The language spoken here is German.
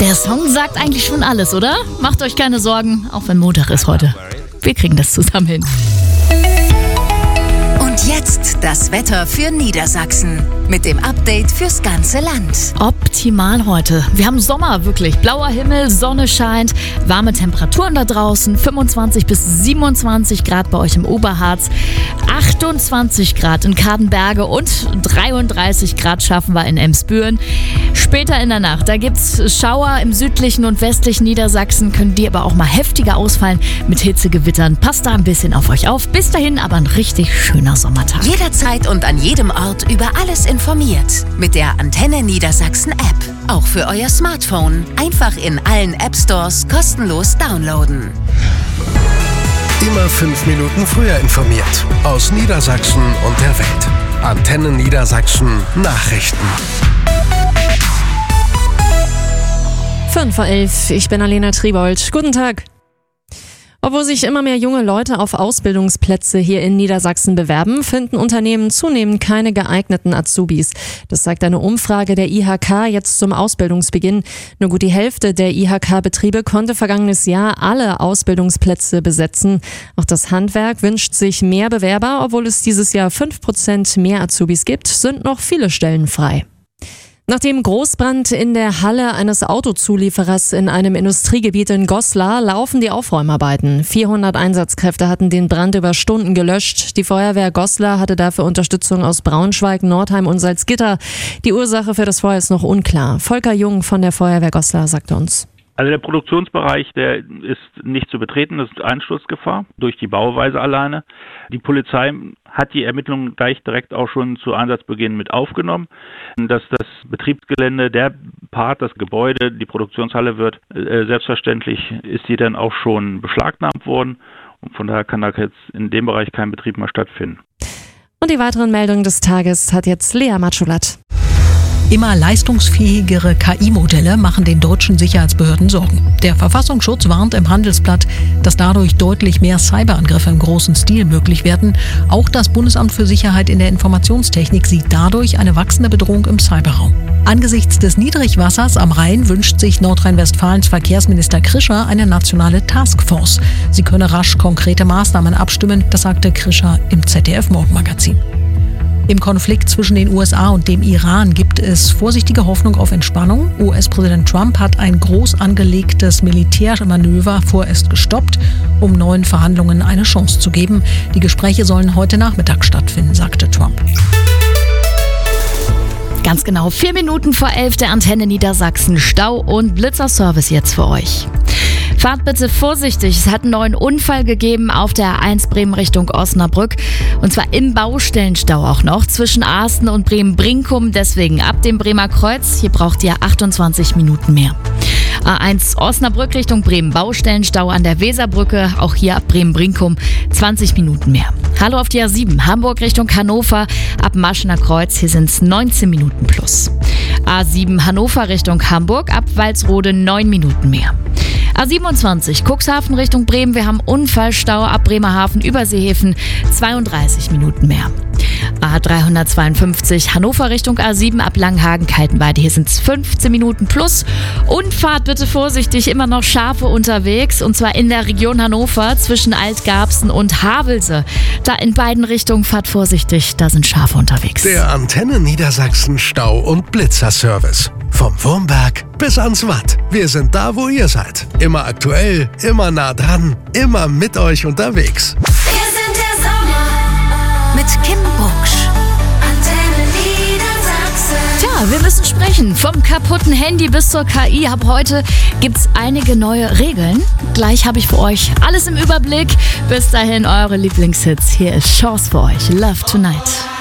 Der Song sagt eigentlich schon alles, oder? Macht euch keine Sorgen, auch wenn Montag ist heute. Wir kriegen das zusammen hin. Und jetzt das Wetter für Niedersachsen mit dem Update fürs ganze Land. Optimal heute. Wir haben Sommer, wirklich. Blauer Himmel, Sonne scheint, warme Temperaturen da draußen, 25 bis 27 Grad bei euch im Oberharz, 28 Grad in Kadenberge und 33 Grad schaffen wir in Emsbüren. Später in der Nacht, da gibt's Schauer im südlichen und westlichen Niedersachsen, können die aber auch mal heftiger ausfallen mit Hitzegewittern. Passt da ein bisschen auf euch auf. Bis dahin aber ein richtig schöner Sommertag. Jederzeit und an jedem Ort über alles informiert. Mit der Antenne Niedersachsen App. Auch für euer Smartphone. Einfach in allen App Stores kostenlos downloaden. Immer 5 Minuten früher informiert. Aus Niedersachsen und der Welt. Antenne Niedersachsen Nachrichten. 5:11 Uhr, ich bin Alena Triebold. Guten Tag. Obwohl sich immer mehr junge Leute auf Ausbildungsplätze hier in Niedersachsen bewerben, finden Unternehmen zunehmend keine geeigneten Azubis. Das sagt eine Umfrage der IHK jetzt zum Ausbildungsbeginn. Nur gut die Hälfte der IHK-Betriebe konnte vergangenes Jahr alle Ausbildungsplätze besetzen. Auch das Handwerk wünscht sich mehr Bewerber. Obwohl es dieses Jahr 5% mehr Azubis gibt, sind noch viele Stellen frei. Nach dem Großbrand in der Halle eines Autozulieferers in einem Industriegebiet in Goslar laufen die Aufräumarbeiten. 400 Einsatzkräfte hatten den Brand über Stunden gelöscht. Die Feuerwehr Goslar hatte dafür Unterstützung aus Braunschweig, Nordheim und Salzgitter. Die Ursache für das Feuer ist noch unklar. Volker Jung von der Feuerwehr Goslar sagte uns: Also der Produktionsbereich, der ist nicht zu betreten, das ist Einsturzgefahr durch die Bauweise alleine. Die Polizei hat die Ermittlungen gleich direkt auch schon zu Einsatzbeginn mit aufgenommen. Dass das Betriebsgelände, der Part, das Gebäude, die Produktionshalle wird, selbstverständlich ist die dann auch schon beschlagnahmt worden. Und von daher kann da jetzt in dem Bereich kein Betrieb mehr stattfinden. Und die weiteren Meldungen des Tages hat jetzt Lea Matschulat. Immer leistungsfähigere KI-Modelle machen den deutschen Sicherheitsbehörden Sorgen. Der Verfassungsschutz warnt im Handelsblatt, dass dadurch deutlich mehr Cyberangriffe im großen Stil möglich werden. Auch das Bundesamt für Sicherheit in der Informationstechnik sieht dadurch eine wachsende Bedrohung im Cyberraum. Angesichts des Niedrigwassers am Rhein wünscht sich Nordrhein-Westfalens Verkehrsminister Krischer eine nationale Taskforce. Sie könne rasch konkrete Maßnahmen abstimmen, das sagte Krischer im ZDF-Morgenmagazin. Im Konflikt zwischen den USA und dem Iran gibt es vorsichtige Hoffnung auf Entspannung. US-Präsident Trump hat ein groß angelegtes Militärmanöver vorerst gestoppt, um neuen Verhandlungen eine Chance zu geben. Die Gespräche sollen heute Nachmittag stattfinden, sagte Trump. Ganz genau, 4 Minuten vor 11 der Antenne Niedersachsen. Stau- und Blitzerservice jetzt für euch. Fahrt bitte vorsichtig, es hat einen neuen Unfall gegeben auf der A1 Bremen Richtung Osnabrück. Und zwar im Baustellenstau auch noch zwischen Arsten und Bremen-Brinkum. Deswegen ab dem Bremer Kreuz, hier braucht ihr 28 Minuten mehr. A1 Osnabrück Richtung Bremen, Baustellenstau an der Weserbrücke, auch hier ab Bremen-Brinkum 20 Minuten mehr. Hallo auf die A7, Hamburg Richtung Hannover, ab Maschener Kreuz, hier sind es 19 Minuten plus. A7 Hannover Richtung Hamburg, ab Walsrode 9 Minuten mehr. A27 Cuxhaven Richtung Bremen, wir haben Unfallstau ab Bremerhaven über Seehäfen, 32 Minuten mehr. A352 Hannover Richtung A7 ab Langhagen-Kaltenweide, hier sind es 15 Minuten plus. Und fahrt bitte vorsichtig, immer noch Schafe unterwegs, und zwar in der Region Hannover zwischen Altgarbsen und Havelse. Da in beiden Richtungen fahrt vorsichtig, da sind Schafe unterwegs. Der Antenne Niedersachsen Stau- und Blitzerservice. Vom Wurmberg bis ans Watt. Wir sind da, wo ihr seid. Immer aktuell, immer nah dran, immer mit euch unterwegs. Wir sind der Sommer mit Kim Bucksch. Antenne Niedersachsen. Tja, wir müssen sprechen. Vom kaputten Handy bis zur KI. Ab heute gibt's einige neue Regeln. Gleich habe ich für euch alles im Überblick. Bis dahin eure Lieblingshits. Hier ist Chance für euch. Love Tonight.